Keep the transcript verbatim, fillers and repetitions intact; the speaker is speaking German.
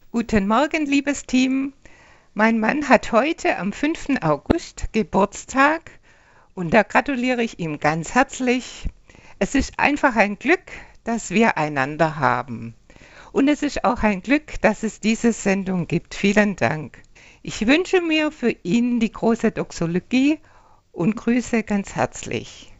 Guten Morgen, liebes Team. Mein Mann hat heute am fünften August Geburtstag und da gratuliere ich ihm ganz herzlich. Es ist einfach ein Glück, dass wir einander haben. Und es ist auch ein Glück, dass es diese Sendung gibt. Vielen Dank. Ich wünsche mir für ihn die große Doxologie und grüße ganz herzlich.